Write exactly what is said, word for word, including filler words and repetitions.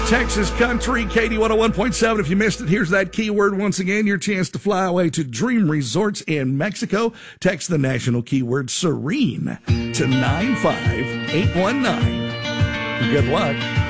Texas Country, K D one oh one point seven. If you missed it, here's that keyword once again. Your chance to fly away to Dream Resorts in Mexico. Text the national keyword Serene to nine five eight one nine. Good luck.